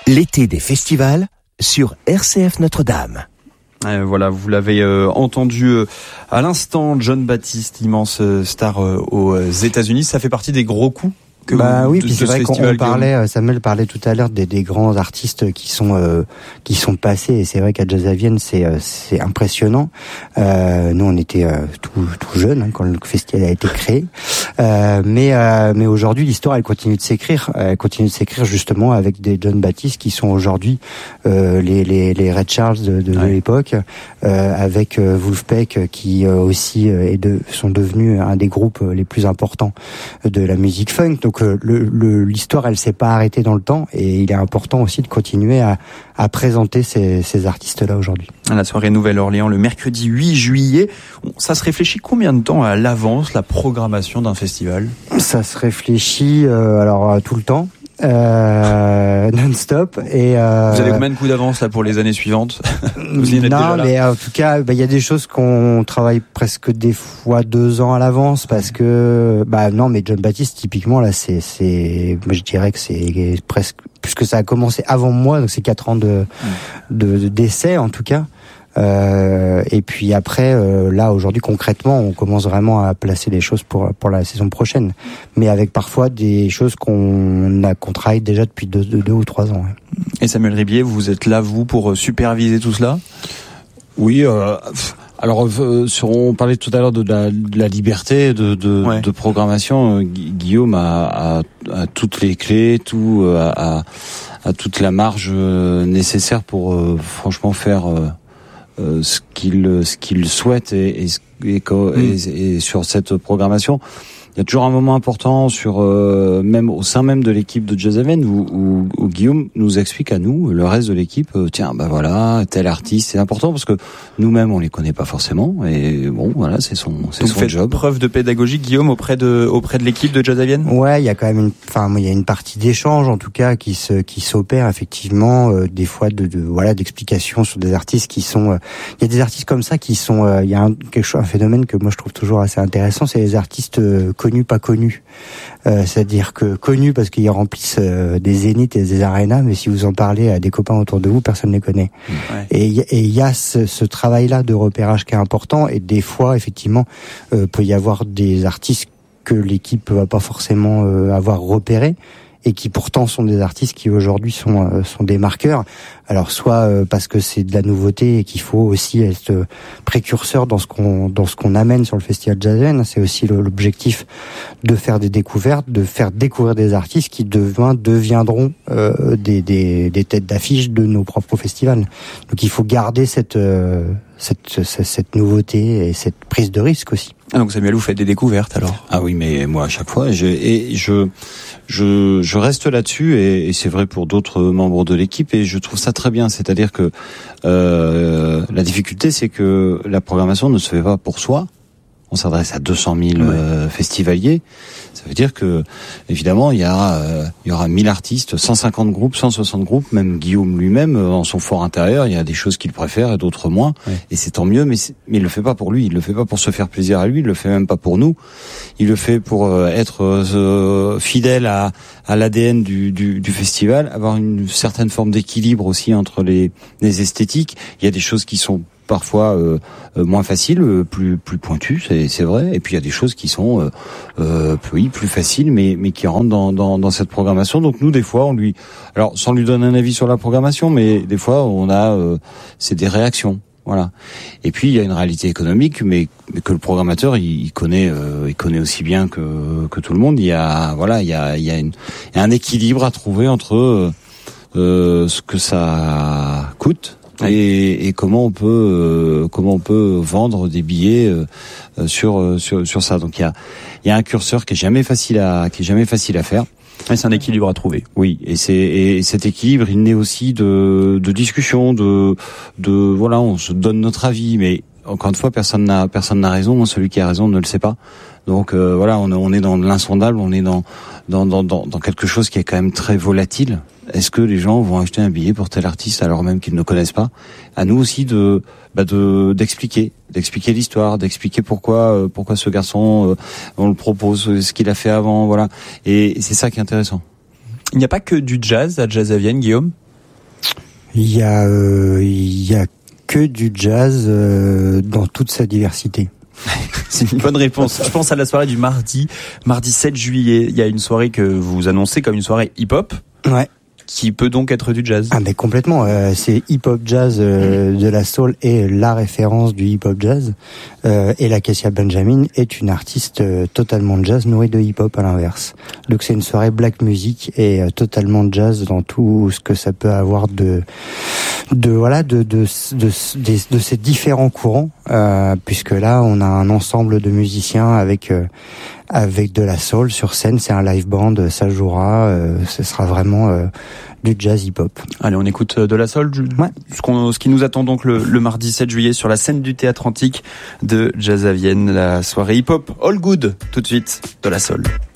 L'été des festivals sur RCF Notre-Dame. Voilà, vous l'avez entendu à l'instant, Jon Baptiste, immense star aux États-Unis. Ça fait partie des gros coups que oui, puis c'est vrai qu'on parlait, Samuel parlait tout à l'heure des grands artistes qui sont passés, et c'est vrai qu'à Jazz à Vienne c'est impressionnant. Nous on était tout jeunes quand le festival a été créé, mais aujourd'hui l'histoire elle continue de s'écrire justement avec des Jon Baptiste qui sont aujourd'hui les Ray Charles de l'époque, avec Wolfpack qui aussi sont devenus un des groupes les plus importants de la musique funk. Donc l'histoire elle s'est pas arrêtée dans le temps, et il est important aussi de continuer à présenter ces artistes-là aujourd'hui. À la soirée Nouvelle-Orléans le mercredi 8 juillet, ça se réfléchit combien de temps à l'avance la programmation d'un festival ? Ça se réfléchit tout le temps. Non-stop, et vous avez combien de coups d'avance là pour les années suivantes? Non, mais en tout cas, il y a des choses qu'on travaille presque des fois 2 ans à l'avance, parce que non, mais Jon Baptiste typiquement là, moi je dirais que c'est presque, puisque ça a commencé avant moi, donc c'est 4 ans d'essai en tout cas. Et puis après, là aujourd'hui concrètement, on commence vraiment à placer les choses pour la saison prochaine, mais avec parfois des choses qu'on travaille déjà depuis 2 ou 3 ans. Ouais. Et Samuel Ribier, vous êtes là vous pour superviser tout cela ? Oui. Alors, on parlait tout à l'heure de la liberté de programmation. Guillaume a toutes les clés, a toute la marge nécessaire pour franchement faire ce qu'il souhaite et sur cette programmation. Il y a toujours un moment important même au sein même de l'équipe de Jazz à Vienne où Guillaume nous explique à nous, le reste de l'équipe, voilà, tel artiste, c'est important parce que nous-mêmes on les connaît pas forcément, et bon voilà, c'est son job. Preuve de pédagogie, Guillaume, auprès de l'équipe de Jazz à Vienne. Ouais, il y a quand même il y a une partie d'échange en tout cas qui s'opère effectivement, des fois d'explications sur des artistes qui sont il y a des artistes comme ça qui sont il y a un phénomène que moi je trouve toujours assez intéressant, c'est les artistes connus, pas connus. C'est-à-dire que connus parce qu'ils remplissent des zéniths et des arénas, mais si vous en parlez à des copains autour de vous, personne ne les connaît. Ouais. Et il y a ce travail-là de repérage qui est important, et des fois, effectivement, peut y avoir des artistes que l'équipe va pas forcément avoir repérés, et qui pourtant sont des artistes qui aujourd'hui sont des marqueurs. Alors soit parce que c'est de la nouveauté et qu'il faut aussi être précurseur dans ce qu'on amène sur le festival Jazz à Vienne. C'est aussi l'objectif de faire des découvertes, de faire découvrir des artistes qui deviendront des têtes d'affiche de nos propres festivals. Donc il faut garder cette nouveauté et cette prise de risque aussi. Ah, donc Samuel, vous faites des découvertes alors? Ah oui, mais moi à chaque fois, je reste là-dessus, et c'est vrai pour d'autres membres de l'équipe, et je trouve ça très bien. C'est-à-dire que la difficulté, c'est que la programmation ne se fait pas pour soi. On s'adresse à 200 000 festivaliers. Ça veut dire que, évidemment, il y aura 1000 artistes, 150 groupes, 160 groupes. Même Guillaume lui-même, en son fort intérieur, il y a des choses qu'il préfère et d'autres moins. Ouais. Et c'est tant mieux, mais il le fait pas pour lui. Il le fait pas pour se faire plaisir à lui. Il le fait même pas pour nous. Il le fait pour être fidèle à l'ADN du festival, avoir une certaine forme d'équilibre aussi entre les esthétiques. Il y a des choses qui sont parfois moins faciles, plus pointues, c'est vrai. Et puis il y a des choses qui sont plus faciles, mais qui rentrent dans cette programmation. Donc nous, des fois, alors sans lui donner un avis sur la programmation, mais des fois c'est des réactions. Voilà. Et puis il y a une réalité économique, mais que le programmateur il connaît aussi bien que tout le monde. Il y a un équilibre à trouver entre ce que ça coûte et comment on peut vendre des billets sur ça. Donc il y a un curseur qui est jamais facile à faire. Et c'est un équilibre à trouver. Oui, et cet équilibre, il naît aussi de discussions, voilà, on se donne notre avis, mais encore une fois, personne n'a raison. Celui qui a raison ne le sait pas. Donc voilà, on est dans l'insondable, on est dans quelque chose qui est quand même très volatile. Est-ce que les gens vont acheter un billet pour tel artiste alors même qu'ils ne connaissent pas? À nous aussi d'expliquer l'histoire, d'expliquer pourquoi ce garçon on le propose, ce qu'il a fait avant, voilà. Et c'est ça qui est intéressant. Il n'y a pas que du jazz à Jazz à Vienne, Guillaume? Il y a que du jazz dans toute sa diversité. C'est une bonne réponse. Je pense à la soirée du mardi 7 juillet. Il y a une soirée que vous annoncez comme une soirée hip-hop. Ouais. Qui peut donc être du jazz. Ah mais complètement, c'est hip-hop jazz de la soul est la référence du hip-hop jazz. Et la Cassia Benjamin est une artiste totalement jazz nourrie de hip-hop à l'inverse. Donc c'est une soirée black music et totalement jazz dans tout ce que ça peut avoir de ces différents courants, puisque là on a un ensemble de musiciens avec de la soul sur scène, c'est un live band, ça jouera, ce sera vraiment du jazz hip-hop. Allez, on écoute de la soul, ouais. Ce qui nous attend donc le mardi 7 juillet sur la scène du Théâtre Antique de Jazz à Vienne, la soirée hip-hop All Good, tout de suite, de la soul.